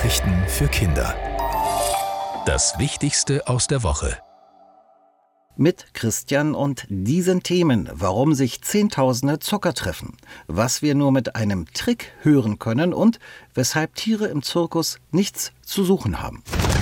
Nachrichten für Kinder. Das Wichtigste aus der Woche. Mit Christian und diesen Themen, warum sich Zehntausende Zocker treffen, was wir nur mit einem Trick hören können und weshalb Tiere im Zirkus nichts zu suchen haben.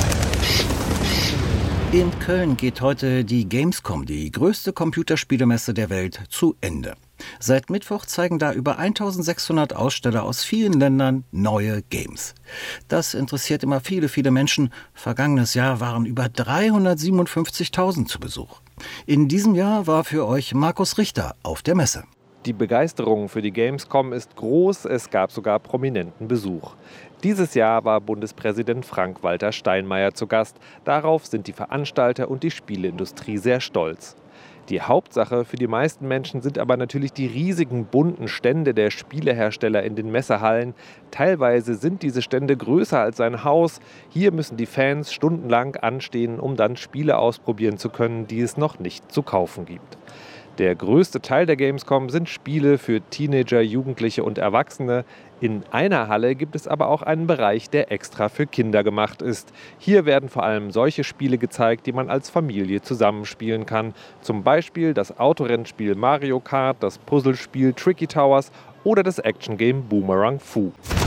In Köln geht heute die Gamescom, die größte Computerspielemesse der Welt, zu Ende. Seit Mittwoch zeigen da über 1600 Aussteller aus vielen Ländern neue Games. Das interessiert immer viele Menschen. Vergangenes Jahr waren über 357.000 zu Besuch. In diesem Jahr war für euch Markus Richter auf der Messe. Die Begeisterung für die Gamescom ist groß, es gab sogar prominenten Besuch. Dieses Jahr war Bundespräsident Frank-Walter Steinmeier zu Gast. Darauf sind die Veranstalter und die Spieleindustrie sehr stolz. Die Hauptsache für die meisten Menschen sind aber natürlich die riesigen bunten Stände der Spielehersteller in den Messehallen. Teilweise sind diese Stände größer als ein Haus. Hier müssen die Fans stundenlang anstehen, um dann Spiele ausprobieren zu können, die es noch nicht zu kaufen gibt. Der größte Teil der Gamescom sind Spiele für Teenager, Jugendliche und Erwachsene. In einer Halle gibt es aber auch einen Bereich, der extra für Kinder gemacht ist. Hier werden vor allem solche Spiele gezeigt, die man als Familie zusammenspielen kann. Zum Beispiel das Autorennspiel Mario Kart, das Puzzlespiel Tricky Towers oder das Action-Game Boomerang Fu.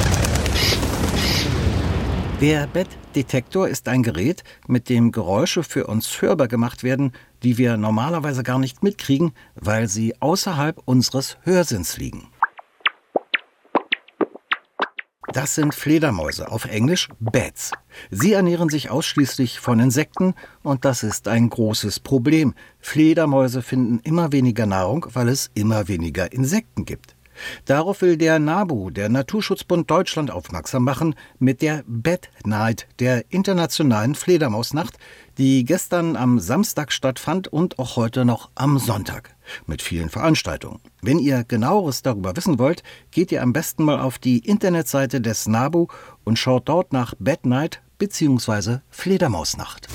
Der Bettdetektor ist ein Gerät, mit dem Geräusche für uns hörbar gemacht werden, die wir normalerweise gar nicht mitkriegen, weil sie außerhalb unseres Hörsinns liegen. Das sind Fledermäuse, auf Englisch Bats. Sie ernähren sich ausschließlich von Insekten und das ist ein großes Problem. Fledermäuse finden immer weniger Nahrung, weil es immer weniger Insekten gibt. Darauf will der NABU, der Naturschutzbund Deutschland, aufmerksam machen mit der Bat Night, der internationalen Fledermausnacht, die gestern am Samstag stattfand und auch heute noch am Sonntag. Mit vielen Veranstaltungen. Wenn ihr Genaueres darüber wissen wollt, geht ihr am besten mal auf die Internetseite des NABU und schaut dort nach Bat Night bzw. Fledermausnacht.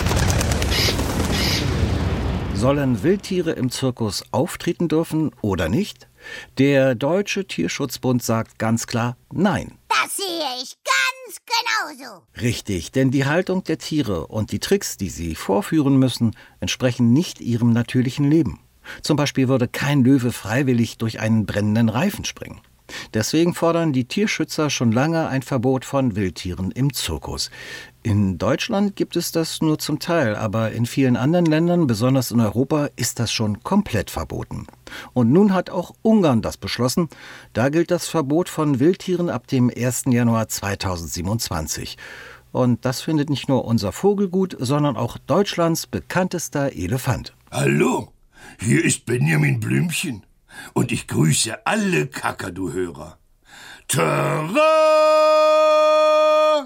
Sollen Wildtiere im Zirkus auftreten dürfen oder nicht? Der Deutsche Tierschutzbund sagt ganz klar Nein. Das sehe ich ganz genauso. Richtig, denn die Haltung der Tiere und die Tricks, die sie vorführen müssen, entsprechen nicht ihrem natürlichen Leben. Zum Beispiel würde kein Löwe freiwillig durch einen brennenden Reifen springen. Deswegen fordern die Tierschützer schon lange ein Verbot von Wildtieren im Zirkus. In Deutschland gibt es das nur zum Teil, aber in vielen anderen Ländern, besonders in Europa, ist das schon komplett verboten. Und nun hat auch Ungarn das beschlossen. Da gilt das Verbot von Wildtieren ab dem 1. Januar 2027. Und das findet nicht nur unser Vogel gut, sondern auch Deutschlands bekanntester Elefant. Hallo, hier ist Benjamin Blümchen. Und ich grüße alle Kakadu-Hörer. Tada!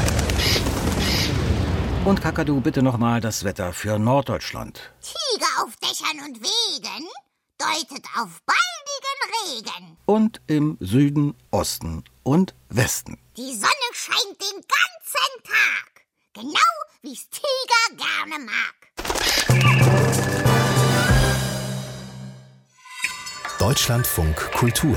Und Kakadu, bitte nochmal das Wetter für Norddeutschland. Tiger auf Dächern und Wegen deutet auf baldigen Regen. Und im Süden, Osten und Westen. Die Sonne scheint den ganzen Tag. Genau wie's Tiger gerne mag. Deutschlandfunk Kultur.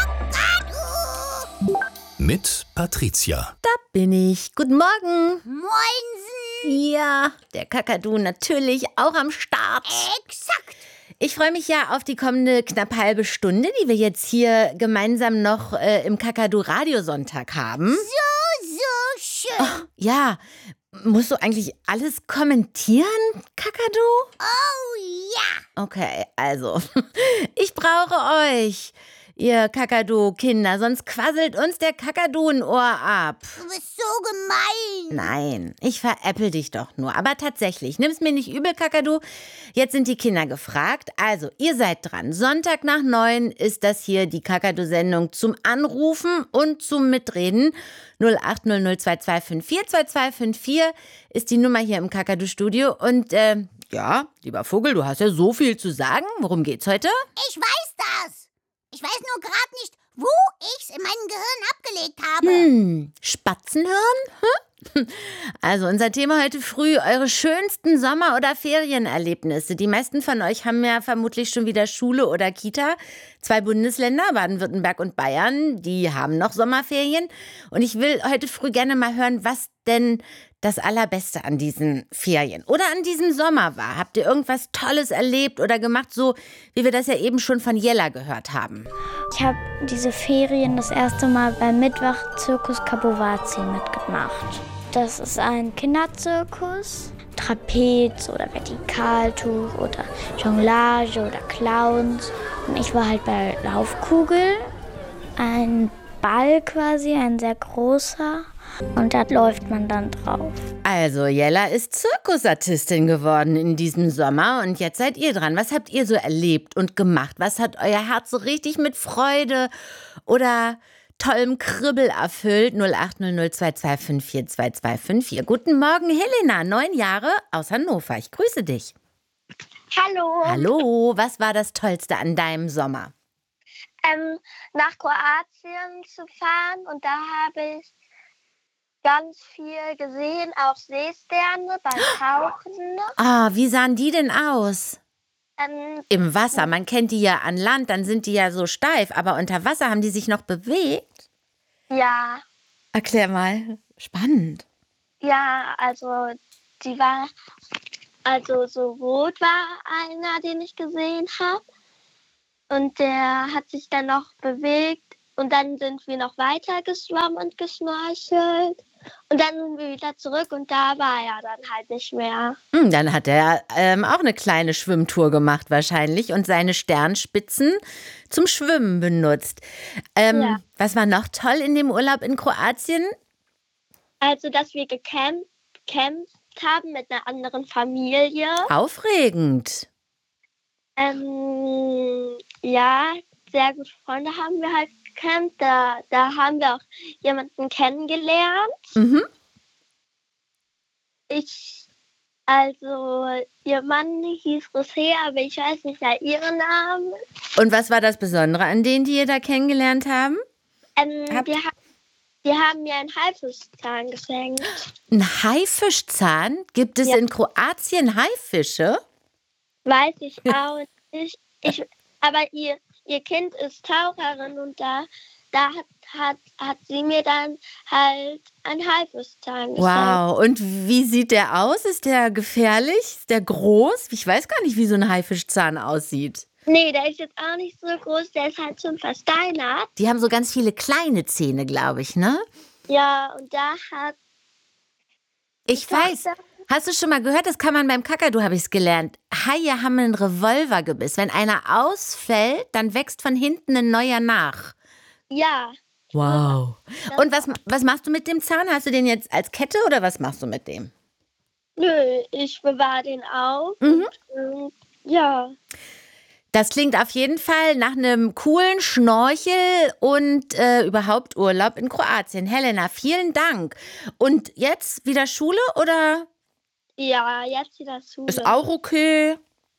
Mit Patricia. Da bin ich. Guten Morgen. Moinsen. Ja, der Kakadu natürlich auch am Start. Exakt. Ich freue mich ja auf die kommende knapp halbe Stunde, die wir jetzt hier gemeinsam noch im Kakadu-Radiosonntag haben. So schön. Oh, ja, musst du eigentlich alles kommentieren, Kakadu? Oh ja. Okay, also, ich brauche euch, ihr Kakadu-Kinder, sonst quasselt uns der Kakadu ein Ohr ab. Du bist so gemein. Nein, ich veräppel dich doch nur. Aber tatsächlich, nimm's mir nicht übel, Kakadu. Jetzt sind die Kinder gefragt. Also, ihr seid dran. Sonntag nach 9 ist das hier die Kakadu-Sendung zum Anrufen und zum Mitreden. 08002254 ist die Nummer hier im Kakadu-Studio. Und, ja, lieber Vogel, du hast ja so viel zu sagen. Worum geht's heute? Ich weiß das. Ich weiß nur gerade nicht, wo ich's in meinem Gehirn abgelegt habe. Spatzenhirn? Hm? Also unser Thema heute früh, eure schönsten Sommer- oder Ferienerlebnisse. Die meisten von euch haben ja vermutlich schon wieder Schule oder Kita. 2 Bundesländer, Baden-Württemberg und Bayern, die haben noch Sommerferien. Und ich will heute früh gerne mal hören, was denn das Allerbeste an diesen Ferien oder an diesem Sommer war. Habt ihr irgendwas Tolles erlebt oder gemacht, so wie wir das ja eben schon von Jella gehört haben? Ich habe diese Ferien das erste Mal beim Mittwoch-Zirkus Kapowazi mitgemacht. Das ist ein Kinderzirkus. Trapez oder Vertikaltuch oder Jonglage oder Clowns. Und ich war halt bei Laufkugel. Ein Ball quasi, ein sehr großer. Und da läuft man dann drauf. Also, Jella ist Zirkusartistin geworden in diesem Sommer und jetzt seid ihr dran. Was habt ihr so erlebt und gemacht? Was hat euer Herz so richtig mit Freude oder tollem Kribbel erfüllt? 080022542254. Guten Morgen, Helena, 9 Jahre aus Hannover. Ich grüße dich. Hallo. Hallo, was war das Tollste an deinem Sommer? Nach Kroatien zu fahren und da habe ich ganz viel gesehen, auch Seesterne beim Tauchen. Ah, wie sahen die denn aus? Im Wasser, man kennt die ja an Land, dann sind die ja so steif, aber unter Wasser haben die sich noch bewegt? Ja. Erklär mal, spannend. Ja, also die war, also so rot war einer, den ich gesehen habe und der hat sich dann noch bewegt und dann sind wir noch weiter geschwommen und geschnorchelt. Und dann sind wir wieder zurück und da war er dann halt nicht mehr. Dann hat er auch eine kleine Schwimmtour gemacht wahrscheinlich und seine Sternspitzen zum Schwimmen benutzt. Ja. Was war noch toll in dem Urlaub in Kroatien? Also, dass wir gecampt haben mit einer anderen Familie. Aufregend. Ja, sehr gute Freunde haben wir halt gecampt. Da haben wir auch jemanden kennengelernt. Mhm. Ihr Mann hieß Rosé, aber ich weiß nicht mehr ihren Namen. Und was war das Besondere an denen, die ihr da kennengelernt haben? Die haben mir einen Haifischzahn geschenkt. Ein Haifischzahn? Gibt es in Kroatien Haifische? Weiß ich auch nicht. Aber ihr Kind ist Taucherin und da hat sie mir dann halt einen Haifischzahn geschenkt. Wow, und wie sieht der aus? Ist der gefährlich? Ist der groß? Ich weiß gar nicht, wie so ein Haifischzahn aussieht. Nee, der ist jetzt auch nicht so groß, der ist halt schon versteinert. Die haben so ganz viele kleine Zähne, glaube ich, ne? Ja, und da hat... Ich weiß. Hast du schon mal gehört, das kann man beim Kakadu, habe ich es gelernt. Haie haben einen Revolvergebiss. Wenn einer ausfällt, dann wächst von hinten ein neuer nach. Ja. Wow. Und was machst du mit dem Zahn? Hast du den jetzt als Kette oder was machst du mit dem? Nö, ich bewahre den auf. Und, ja. Das klingt auf jeden Fall nach einem coolen Schnorchel und überhaupt Urlaub in Kroatien. Helena, vielen Dank. Und jetzt wieder Schule oder? Ja, jetzt wieder Schule. Ist auch okay.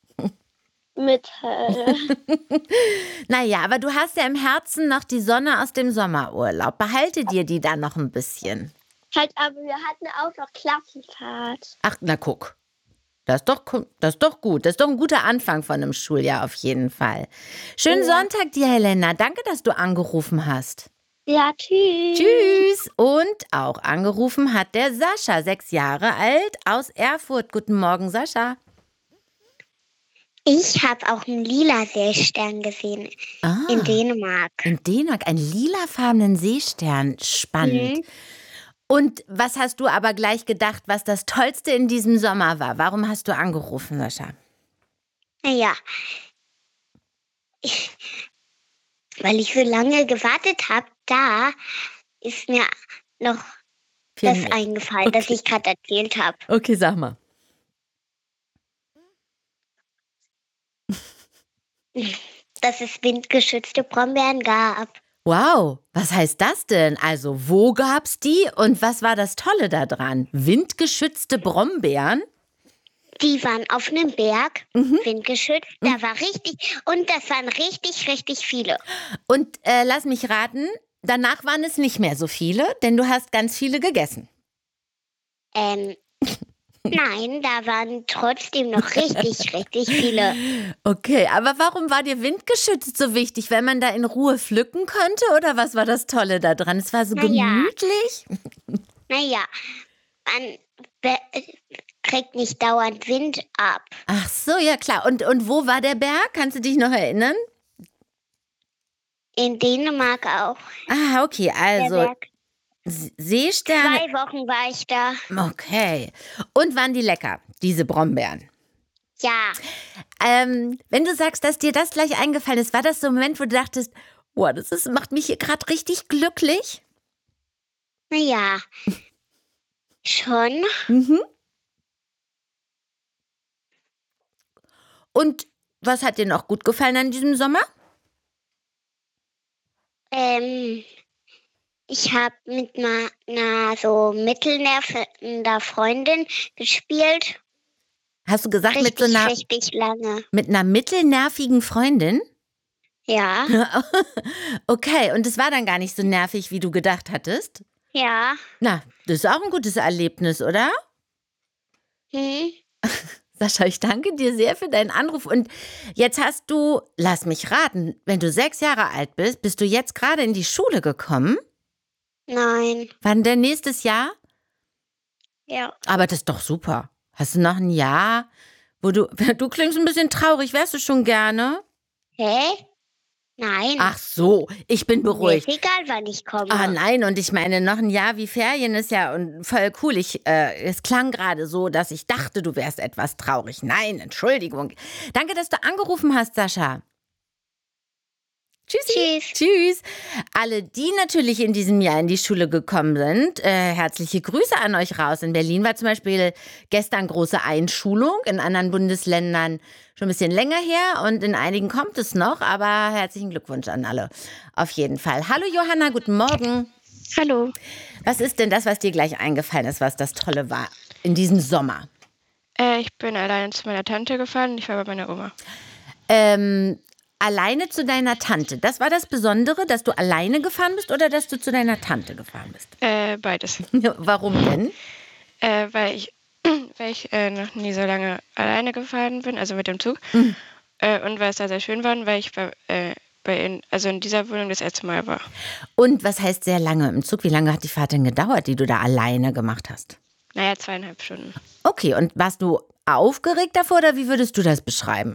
Naja, aber du hast ja im Herzen noch die Sonne aus dem Sommerurlaub. Behalte dir die dann noch ein bisschen. Halt, aber wir hatten auch noch Klassenfahrt. Ach, na guck. Das ist doch gut. Das ist doch ein guter Anfang von einem Schuljahr auf jeden Fall. Schönen Sonntag dir, Helena. Danke, dass du angerufen hast. Ja, tschüss. Tschüss. Und auch angerufen hat der Sascha, 6 Jahre alt, aus Erfurt. Guten Morgen, Sascha. Ich habe auch einen lila Seestern gesehen in Dänemark. In Dänemark, einen lilafarbenen Seestern. Spannend. Mhm. Und was hast du aber gleich gedacht, was das Tollste in diesem Sommer war? Warum hast du angerufen, Sascha? Naja, weil ich so lange gewartet habe, da ist mir noch das eingefallen, das ich gerade erzählt habe. Okay, sag mal. Dass es windgeschützte Brombeeren gab. Wow, was heißt das denn? Also, wo gab's die und was war das Tolle daran? Windgeschützte Brombeeren? Die waren auf einem Berg, windgeschützt, da war und das waren richtig, richtig viele. Und lass mich raten, danach waren es nicht mehr so viele, denn du hast ganz viele gegessen. Nein, da waren trotzdem noch richtig viele. Okay, aber warum war dir windgeschützt so wichtig? Wenn man da in Ruhe pflücken konnte oder was war das Tolle daran? Es war so gemütlich. Naja, man kriegt nicht dauernd Wind ab. Ach so, ja klar. Und wo war der Berg? Kannst du dich noch erinnern? In Dänemark auch. Ah, okay, also Seesterne. 2 Wochen war ich da. Okay. Und waren die lecker, diese Brombeeren? Ja. Wenn du sagst, dass dir das gleich eingefallen ist, war das so ein Moment, wo du dachtest, boah, macht mich hier gerade richtig glücklich? Naja, schon. Mhm. Und was hat dir noch gut gefallen an diesem Sommer? Ich habe mit einer so mittelnervender Freundin gespielt. Hast du gesagt, richtig lange. Mit einer mittelnervigen Freundin? Ja. Okay, und es war dann gar nicht so nervig, wie du gedacht hattest? Ja. Na, das ist auch ein gutes Erlebnis, oder? Sascha, ich danke dir sehr für deinen Anruf. Und jetzt hast du, lass mich raten, wenn du 6 Jahre alt bist du jetzt gerade in die Schule gekommen? Nein. Wann denn nächstes Jahr? Ja. Aber das ist doch super. Hast du noch ein Jahr, wo du klingst ein bisschen traurig, wärst du schon gerne? Hä? Nein. Ach so, ich bin beruhigt. Mir ist egal, wann ich komme. Ah nein, und ich meine, noch ein Jahr wie Ferien ist ja voll cool. Es klang gerade so, dass ich dachte, du wärst etwas traurig. Nein, Entschuldigung. Danke, dass du angerufen hast, Sascha. Tschüssi. Tschüss. Alle, die natürlich in diesem Jahr in die Schule gekommen sind, herzliche Grüße an euch raus. In Berlin war zum Beispiel gestern große Einschulung, in anderen Bundesländern schon ein bisschen länger her und in einigen kommt es noch, aber herzlichen Glückwunsch an alle. Auf jeden Fall. Hallo Johanna, guten Morgen. Hallo. Was ist denn das, was dir gleich eingefallen ist, was das Tolle war in diesem Sommer? Ich bin allein zu meiner Tante gefahren und ich war bei meiner Oma. Alleine zu deiner Tante. Das war das Besondere, dass du alleine gefahren bist oder dass du zu deiner Tante gefahren bist? Beides. Warum denn? Weil ich noch nie so lange alleine gefahren bin, also mit dem Zug. Und weil es da sehr schön war, weil ich in dieser Wohnung das erste Mal war. Und was heißt sehr lange im Zug? Wie lange hat die Fahrt denn gedauert, die du da alleine gemacht hast? Naja, 2,5 Stunden. Okay, und warst du aufgeregt davor oder wie würdest du das beschreiben?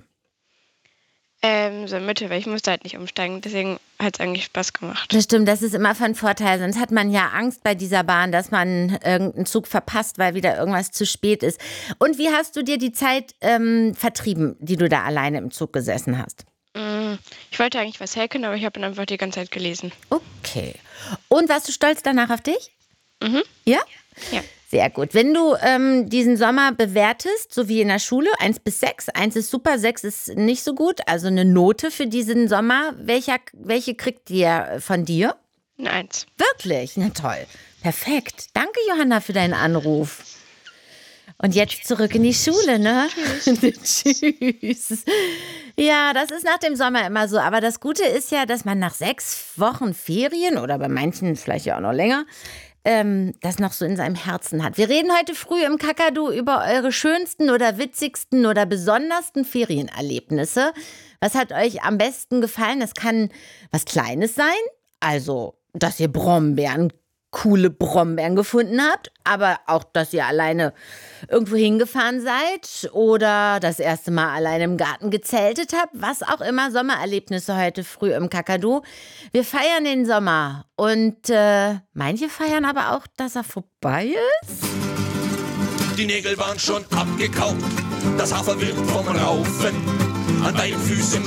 So in Mitte, weil ich musste halt nicht umsteigen, deswegen hat es eigentlich Spaß gemacht. Das stimmt, das ist immer von Vorteil, sonst hat man ja Angst bei dieser Bahn, dass man irgendeinen Zug verpasst, weil wieder irgendwas zu spät ist. Und wie hast du dir die Zeit vertrieben, die du da alleine im Zug gesessen hast? Ich wollte eigentlich was häkeln, aber ich habe dann einfach die ganze Zeit gelesen. Okay. Und warst du stolz danach auf dich? Mhm. Ja? Ja. Sehr gut. Wenn du diesen Sommer bewertest, so wie in der Schule, 1 bis 6, 1 ist super, 6 ist nicht so gut, also eine Note für diesen Sommer, welche kriegt ihr von dir? Eine 1. Wirklich? Na toll. Perfekt. Danke, Johanna, für deinen Anruf. Und jetzt zurück in die Schule, ne? Tschüss. Ja, das ist nach dem Sommer immer so. Aber das Gute ist ja, dass man nach 6 Wochen Ferien oder bei manchen vielleicht ja auch noch länger, das noch so in seinem Herzen hat. Wir reden heute früh im Kakadu über eure schönsten oder witzigsten oder besondersten Ferienerlebnisse. Was hat euch am besten gefallen? Das kann was Kleines sein, also dass ihr coole Brombeeren gefunden habt, aber auch, dass ihr alleine irgendwo hingefahren seid oder das erste Mal alleine im Garten gezeltet habt, was auch immer, Sommererlebnisse heute früh im Kakadu. Wir feiern den Sommer und manche feiern aber auch, dass er vorbei ist. Die Nägel waren schon abgekauft, das Haar verwirrt vom Raufen, an deinen Füßen